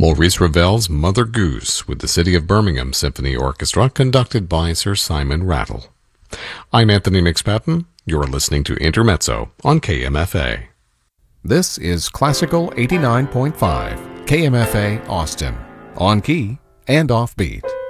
Maurice Ravel's Mother Goose with the City of Birmingham Symphony Orchestra, conducted by Sir Simon Rattle. I'm Anthony McSpadden. You're listening to Intermezzo on KMFA. This is Classical 89.5, KMFA Austin, on key and offbeat.